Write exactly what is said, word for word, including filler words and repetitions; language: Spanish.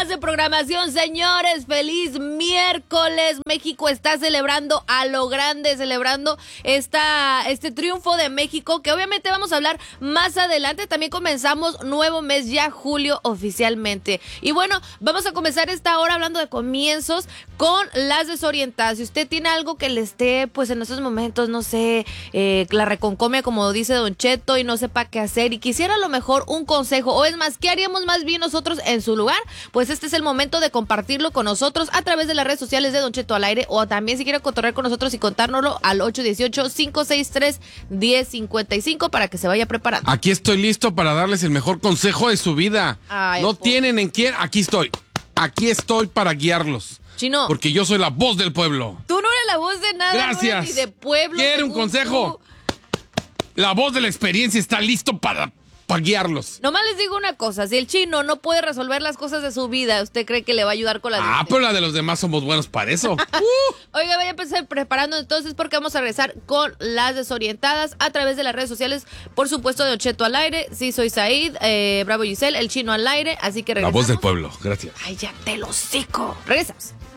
más de programación, señores. Feliz miércoles. México está celebrando a lo grande, celebrando esta, este triunfo de México, que obviamente vamos a hablar más adelante. También comenzamos nuevo mes ya, julio, oficialmente. Y bueno, vamos a comenzar esta hora hablando de comienzos con las desorientadas. Si usted tiene algo que le esté, pues en estos momentos, no sé, eh, la reconcomia, como dice Don Cheto, y no sepa qué hacer, y quisiera a lo mejor un consejo, o es más, ¿qué haríamos más bien nosotros en su lugar? Pues este es el momento de compartirlo con nosotros a través de las redes sociales de Don Cheto al aire, o también si quiere cotorrear con nosotros y contárnoslo al ocho uno ocho, cinco seis tres, uno cero cinco cinco para que se vaya preparando. Aquí estoy listo para darles el mejor consejo de su vida. Ay, no por... tienen en quién, aquí estoy. Aquí estoy para guiarlos. Chino. Porque yo soy la voz del pueblo. Tú no eres la voz de nada. Gracias. No eres ni de pueblo. ¿Quiere un consejo? La voz de la experiencia está listo para, para guiarlos. Nomás les digo una cosa, si el Chino no puede resolver las cosas de su vida, ¿usted cree que le va a ayudar con la de Ah, usted? pero la de los demás somos buenos para eso. uh. Oiga, vaya a empezar preparando entonces porque vamos a regresar con las desorientadas a través de las redes sociales, por supuesto, de Don Cheto al aire. Sí, soy Said, eh, Bravo Giselle, el Chino al aire, así que regresamos. La voz del pueblo, gracias. Ay, ya te lo hocico. Regresamos.